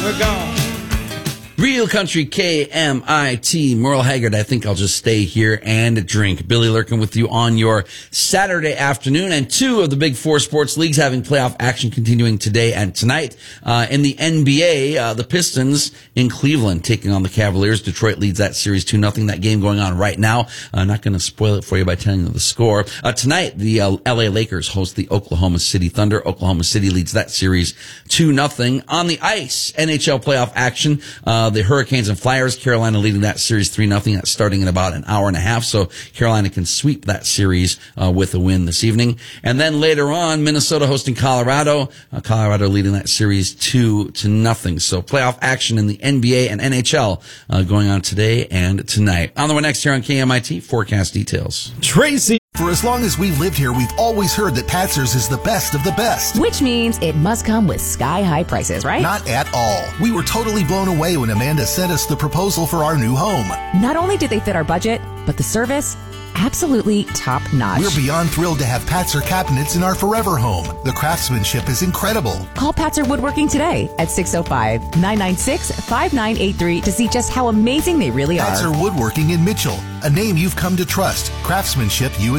We're gone. Real Country KMIT. Merle Haggard, I think I'll just stay here and drink. Billy Lurkin with you on your Saturday afternoon. And two of the big four sports leagues having playoff action continuing today and tonight. In the NBA, the Pistons in Cleveland taking on the Cavaliers. Detroit leads that series 2-0. That game going on right now. Not going to spoil it for you by telling you the score. Tonight, the LA Lakers host the Oklahoma City Thunder. Oklahoma City leads that series 2-0. On the ice, NHL playoff action. The Hurricanes and Flyers, Carolina leading that series 3-0. That's starting in about an hour and a half. So Carolina can sweep that series with a win this evening. And then later on, Minnesota hosting Colorado. Colorado leading that series 2-0. So playoff action in the NBA and NHL going on today and tonight. On the way next here on KMIT, forecast details. Tracy. For as long as we've lived here, we've always heard that Patzer's is the best of the best. Which means it must come with sky-high prices, right? Not at all. We were totally blown away when Amanda sent us the proposal for our new home. Not only did they fit our budget, but the service, absolutely top-notch. We're beyond thrilled to have Patzer cabinets in our forever home. The craftsmanship is incredible. Call Patzer Woodworking today at 605-996-5983 to see just how amazing they really are. Patzer Woodworking in Mitchell, a name you've come to trust. Craftsmanship you